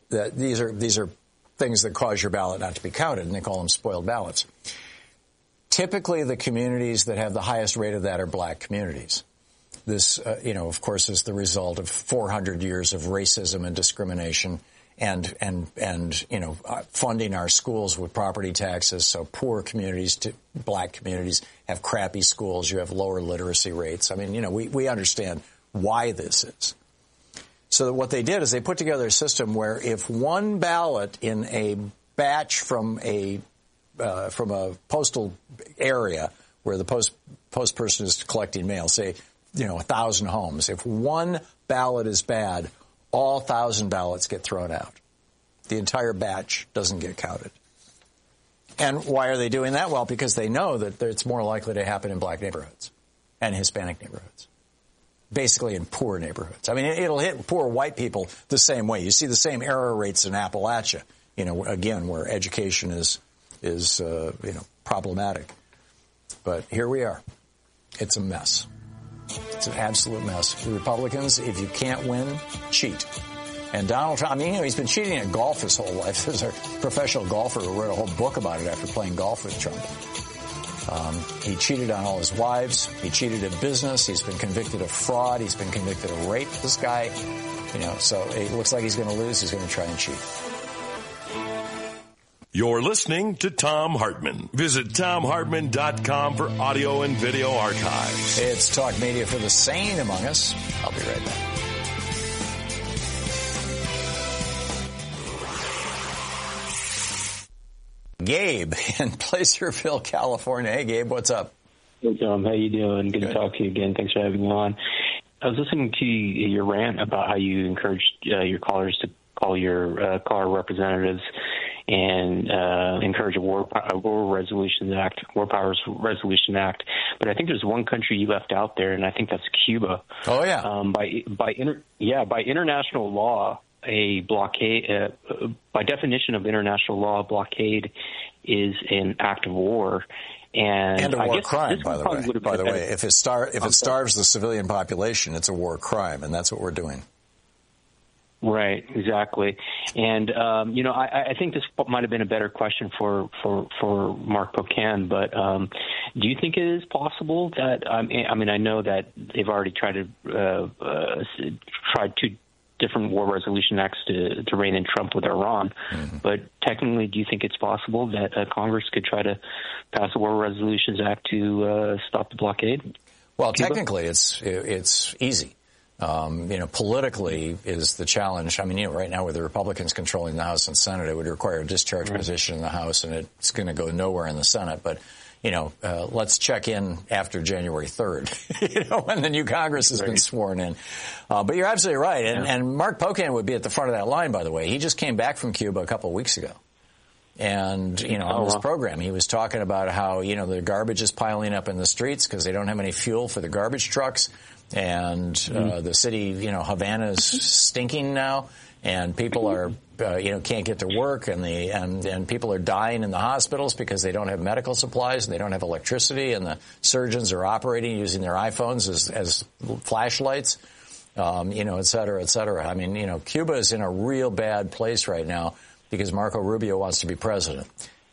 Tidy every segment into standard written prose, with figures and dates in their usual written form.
these are things that cause your ballot not to be counted, and they call them spoiled ballots. Typically, the communities that have the highest rate of that are black communities. This, of course, is the result of 400 years of racism and discrimination and funding our schools with property taxes. So poor communities, black communities, have crappy schools. You have lower literacy rates. I mean, we understand why this is. So what they did is they put together a system where if one ballot in a batch from a postal area where the post person is collecting mail, say, 1,000 homes, if one ballot is bad, all 1,000 ballots get thrown out. The entire batch doesn't get counted. And why are they doing that? Well, because they know that it's more likely to happen in black neighborhoods and Hispanic neighborhoods. Basically in poor neighborhoods. I mean, it'll hit poor white people the same way. You see the same error rates in Appalachia, again, where education is problematic. But here we are. It's a mess. It's an absolute mess. The Republicans, if you can't win, cheat. And Donald Trump, he's been cheating at golf his whole life. There's a professional golfer who wrote a whole book about it after playing golf with Trump. He cheated on all his wives. He cheated in business. He's been convicted of fraud. He's been convicted of rape. This guy, so it looks like he's going to lose. He's going to try and cheat. You're listening to Thom Hartmann. Visit ThomHartmann.com for audio and video archives. It's Talk Media for the sane among us. I'll be right back. Gabe in Placerville, California. Hey, Gabe, what's up? Hey, Tom. How you doing? Good to talk to you again. Thanks for having me on. I was listening to your rant about how you encouraged your callers to call your caller representatives and encourage a War Powers Resolution Act. But I think there's one country you left out there, and I think that's Cuba. Oh yeah. By international law, a blockade, by definition of international law, a blockade is an act of war. And a war crime, by the way. If it starves the civilian population, it's a war crime, and that's what we're doing. Right, exactly. And, I think this might have been a better question for Mark Pocan, but do you think it is possible that, I know that they've already tried two different war resolution acts to rein in Trump with Iran, but technically, do you think it's possible that Congress could try to pass a War Resolutions Act to stop the blockade? Well, technically, it's easy. Politically is the challenge. Right now with the Republicans controlling the House and Senate, it would require a discharge position in the House, and it's going to go nowhere in the Senate. But, let's check in after January 3rd, when the new Congress has been sworn in. But you're absolutely right. And Mark Pocan would be at the front of that line, by the way. He just came back from Cuba a couple of weeks ago. And, on this program, he was talking about how, the garbage is piling up in the streets because they don't have any fuel for the garbage trucks. And the city, Havana is stinking now, and people are, can't get to work, and people are dying in the hospitals because they don't have medical supplies and they don't have electricity, and the surgeons are operating using their iPhones as flashlights, et cetera, et cetera. Cuba is in a real bad place right now because Marco Rubio wants to be president.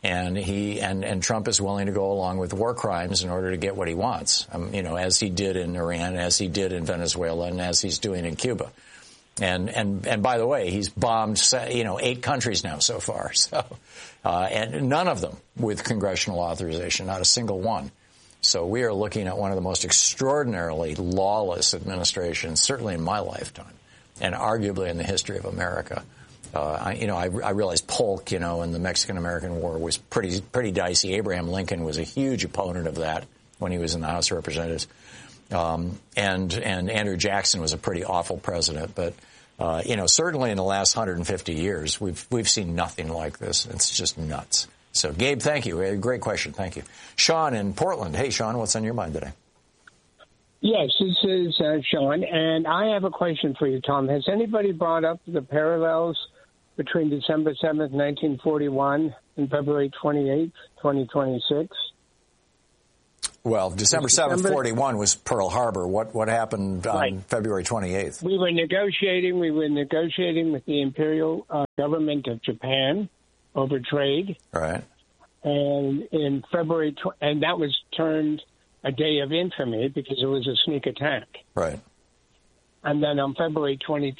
And Trump is willing to go along with war crimes in order to get what he wants, as he did in Iran, as he did in Venezuela, and as he's doing in Cuba. And by the way, he's bombed, 8 countries now so far. So, and none of them with congressional authorization, not a single one. So we are looking at one of the most extraordinarily lawless administrations, certainly in my lifetime, and arguably in the history of America. I realize Polk, in the Mexican-American War was pretty dicey. Abraham Lincoln was a huge opponent of that when he was in the House of Representatives. And Andrew Jackson was a pretty awful president. But, certainly in the last 150 years, we've seen nothing like this. It's just nuts. So, Gabe, thank you. Great question. Thank you. Sean in Portland. Hey, Sean, what's on your mind today? Yes, this is Sean, and I have a question for you, Tom. Has anybody brought up the parallels between December 7th, 1941 and February 28th, 2026? Well, December 7th, 41 was Pearl Harbor. What happened on February 28th? We were negotiating with the Imperial government of Japan over trade. Right. And in February, and that was turned a day of infamy because it was a sneak attack. Right. And then on February 28,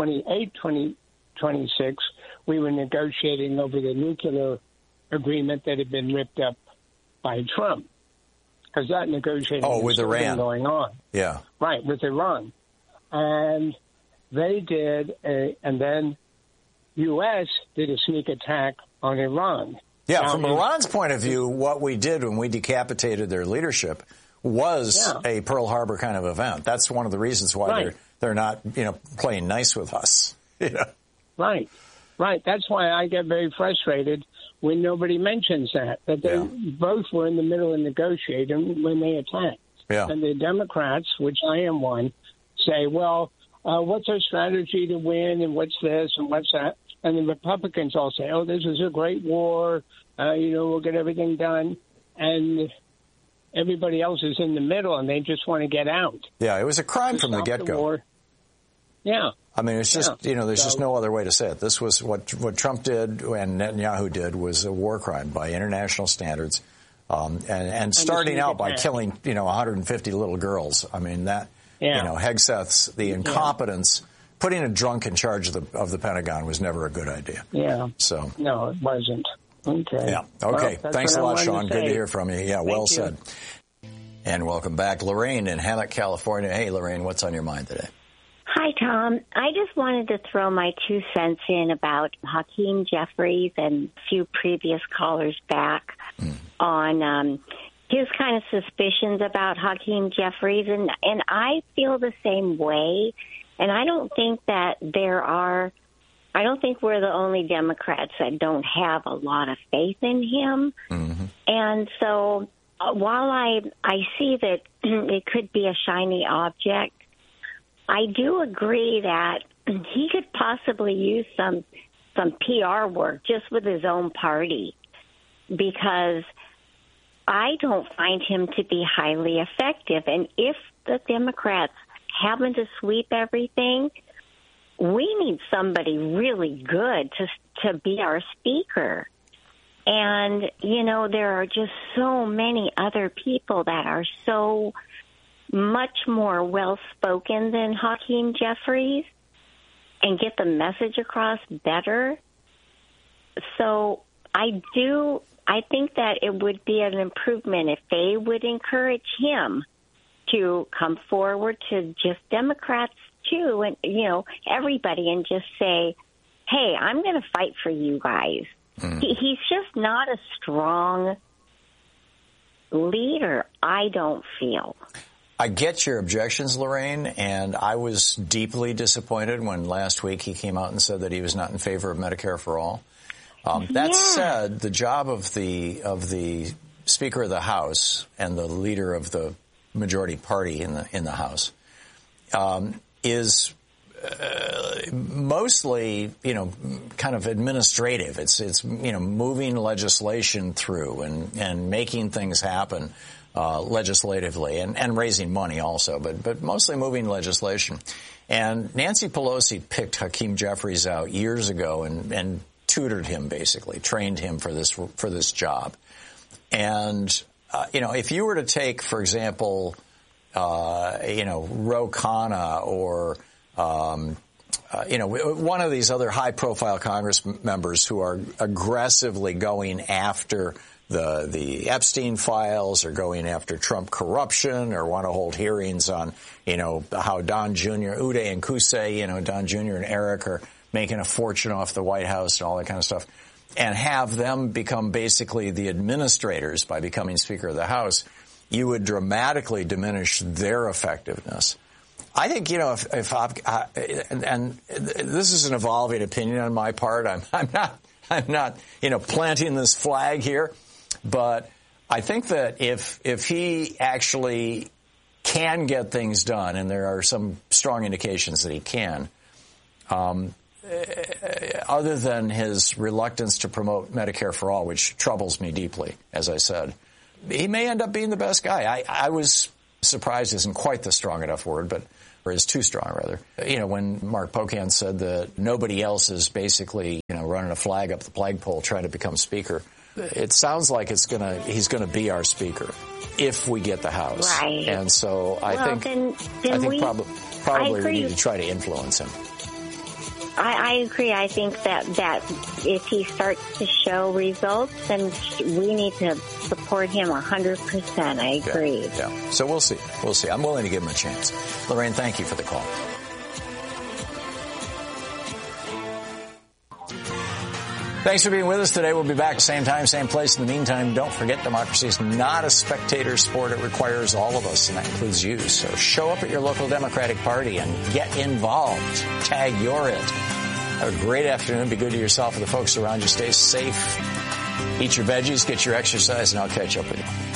2026, we were negotiating over the nuclear agreement that had been ripped up by Trump. Because that negotiating with Iran going on. Yeah. Right, with Iran. And they did, and then U.S. did a sneak attack on Iran. Yeah, from Iran's point of view, what we did when we decapitated their leadership was a Pearl Harbor kind of event. That's one of the reasons why they're not, playing nice with us. Right. That's why I get very frustrated when nobody mentions that they both were in the middle of negotiating when they attacked. Yeah. And the Democrats, which I am one, say, well, what's our strategy to win, and what's this and what's that? And the Republicans all say, oh, this is a great war, we'll get everything done. And everybody else is in the middle, and they just want to get out. Yeah, it was a crime from the get-go. Yeah. I mean, it's just, there's just no other way to say it. This was what Trump did and Netanyahu did was a war crime by international standards. And starting out by killing, 150 little girls. I mean, that, Hegseth's, the incompetence, putting a drunk in charge of the Pentagon was never a good idea. Yeah. So. No, it wasn't. Okay. Yeah. Okay. Well, thanks a lot, Sean. Good to hear from you. Yeah, well said. And welcome back. Lorraine in Hammock, California. Hey, Lorraine, what's on your mind today? Hi, Tom. I just wanted to throw my 2 cents in about Hakeem Jeffries and a few previous callers back on his kind of suspicions about Hakeem Jeffries. And I feel the same way. And I don't think that I don't think we're the only Democrats that don't have a lot of faith in him. Mm-hmm. And so while I see that it could be a shiny object, I do agree that he could possibly use some PR work just with his own party, because I don't find him to be highly effective. And if the Democrats happen to sweep everything, we need somebody really good to be our speaker. And, there are just so many other people that are so much more well-spoken than Hakeem Jeffries and get the message across better. So I think that it would be an improvement if they would encourage him to come forward to just Democrats too, and, everybody, and just say, hey, I'm going to fight for you guys. He's just not a strong leader, I don't feel. I get your objections, Lorraine, and I was deeply disappointed when last week he came out and said that he was not in favor of Medicare for All. That said, the job of the Speaker of the House and the leader of the majority party in the House is mostly, kind of administrative. It's moving legislation through and making things happen legislatively and raising money also, but mostly moving legislation. And Nancy Pelosi picked Hakeem Jeffries out years ago and tutored him, basically trained him for this job. And if you were to take, for example, Ro Khanna or one of these other high-profile Congress members who are aggressively going after the Epstein files or going after Trump corruption or want to hold hearings on, how Don Jr., Uday and Qusay, Don Jr. and Eric are making a fortune off the White House and all that kind of stuff, and have them become basically the administrators by becoming Speaker of the House, you would dramatically diminish their effectiveness. I think, if and this is an evolving opinion on my part. I'm not, planting this flag here, but I think that if he actually can get things done, and there are some strong indications that he can, other than his reluctance to promote Medicare for All, which troubles me deeply, as I said, he may end up being the best guy. I was surprised isn't quite the strong enough word, or is too strong, rather. When Mark Pocan said that nobody else is basically, running a flag up the flagpole trying to become speaker, it sounds like he's going to be our speaker if we get the House. Right. And so I think probably we need to try to influence him. I agree. I think that if he starts to show results, then we need to support him 100%. I agree. Yeah. So we'll see. I'm willing to give him a chance. Lorraine, thank you for the call. Thanks for being with us today. We'll be back same time, same place. In the meantime, don't forget democracy is not a spectator sport. It requires all of us, and that includes you. So show up at your local Democratic Party and get involved. Tag you're it. Have a great afternoon. Be good to yourself and the folks around you. Stay safe. Eat your veggies, get your exercise, and I'll catch up with you.